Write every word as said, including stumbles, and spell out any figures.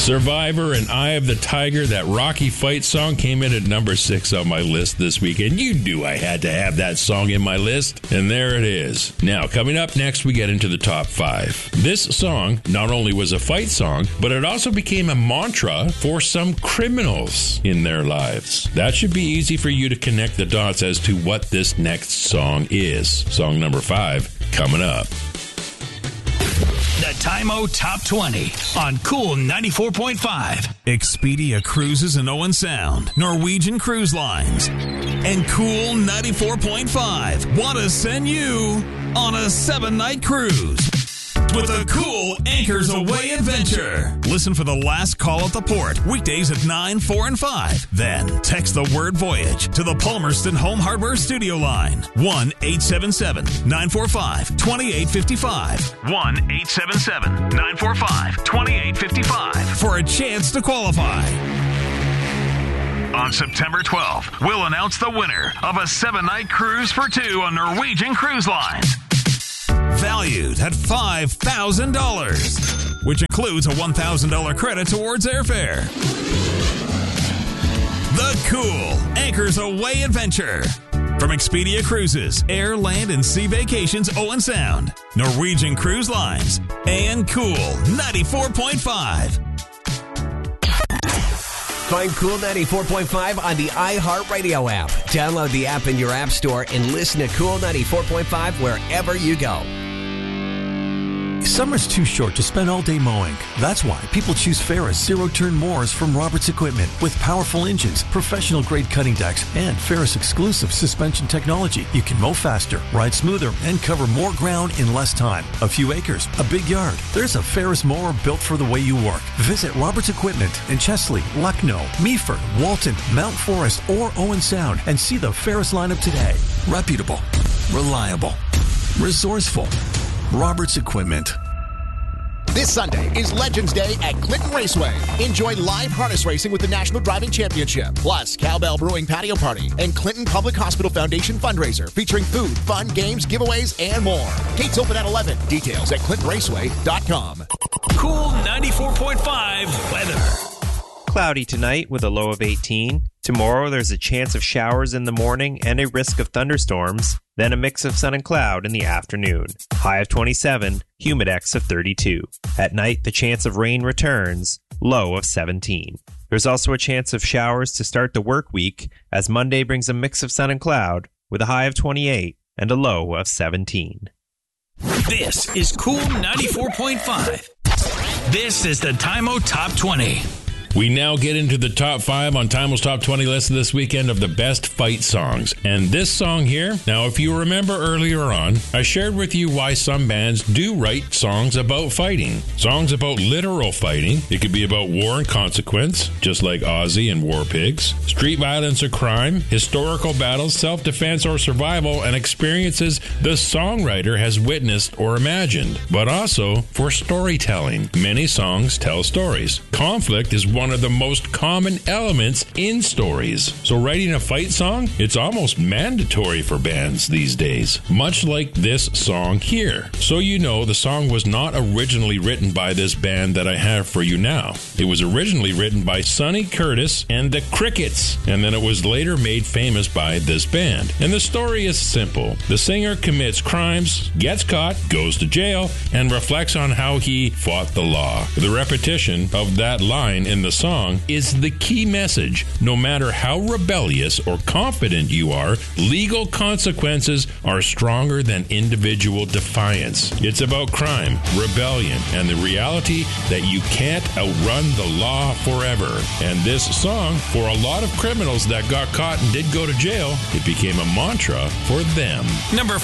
Survivor and Eye of the Tiger, that Rocky fight song, came in at number six on my list this weekend. You knew I had to have that song in my list, and there it is. Now, coming up next, we get into the top five. This song not only was a fight song, but it also became a mantra for some criminals in their lives. That should be easy for you to connect the dots as to what this next song is. Song number five, coming up. The Time-O Top twenty on Cool ninety-four point five. Expedia Cruises and Owen Sound, Norwegian Cruise Lines, and Cool ninety-four point five want to send you on a seven-night cruise with a cool Anchors Away adventure. Listen for the last call at the port, weekdays at nine, four, and five. Then text the word voyage to the Palmerston Home Hardware Studio line, one eight seven seven, nine four five, two eight five five. one eight seven seven, nine four five, two eight five five for a chance to qualify. On September twelfth, we'll announce the winner of a seven-night cruise for two on Norwegian Cruise Lines. Valued at five thousand dollars, which includes a one thousand dollars credit towards airfare. The cool Anchors Away adventure from Expedia Cruises, Air, Land, and Sea Vacations Owen Sound, Norwegian Cruise Lines, and Cool ninety-four point five. Find Cool ninety-four point five on the iHeartRadio app. Download the app in your app store and listen to Cool ninety-four point five wherever you go. Summer's too short to spend all day mowing. That's why people choose Ferris zero-turn mowers from Roberts Equipment. With powerful engines, professional-grade cutting decks, and Ferris exclusive suspension technology, you can mow faster, ride smoother, and cover more ground in less time. A few acres, a big yard. There's a Ferris mower built for the way you work. Visit Roberts Equipment in Chesley, Lucknow, Meaford, Walton, Mount Forest, or Owen Sound and see the Ferris lineup today. Reputable, reliable, resourceful. Roberts Equipment. This Sunday is Legends Day at Clinton Raceway. Enjoy live harness racing with the National Driving Championship, plus Cowbell Brewing Patio Party and Clinton Public Hospital Foundation fundraiser featuring food, fun, games, giveaways, and more. Gates open at eleven. Details at clinton raceway dot com. Cool ninety-four point five weather. Cloudy tonight with a low of eighteen. Tomorrow there's a chance of showers in the morning and a risk of thunderstorms, then a mix of sun and cloud in the afternoon. High of twenty-seven, humidex of thirty-two. At night the chance of rain returns, low of seventeen. There's also a chance of showers to start the work week, as Monday brings a mix of sun and cloud with a high of twenty-eight and a low of seventeen. This is Cool ninety-four point five. This is the Time-O Top twenty. We now get into the top five on Time-O's Top twenty list this weekend of the best fight songs. And this song here, now if you remember earlier on, I shared with you why some bands do write songs about fighting. Songs about literal fighting. It could be about war and consequence, just like Ozzy and War Pigs. Street violence or crime, historical battles, self-defense or survival, and experiences the songwriter has witnessed or imagined. But also for storytelling. Many songs tell stories. Conflict is one One of the most common elements in stories. So writing a fight song, it's almost mandatory for bands these days, much like this song here. So you know, the song was not originally written by this band that I have for you now. It was originally written by Sonny Curtis and the Crickets, and then it was later made famous by this band. And the story is simple. The singer commits crimes, gets caught, goes to jail, and reflects on how he fought the law. The repetition of that line in the song is the key message. No matter how rebellious or confident you are, legal consequences are stronger than individual defiance. It's about crime, rebellion, and the reality that you can't outrun the law forever. And this song, for a lot of criminals that got caught and did go to jail, it became a mantra for them. Number